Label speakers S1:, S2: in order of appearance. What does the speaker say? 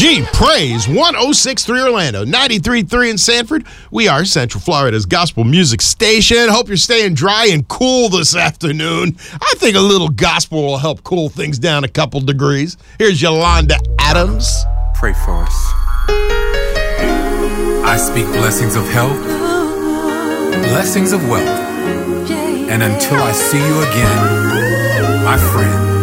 S1: KFG Praise 106.3 Orlando, 93.3 in Sanford. We are Central Florida's gospel music station. Hope you're staying dry and cool this afternoon. I think a little gospel will help cool things down a couple degrees. Here's Yolanda Adams.
S2: Pray for us. I speak blessings of health, blessings of wealth, and until I see you again, my friend,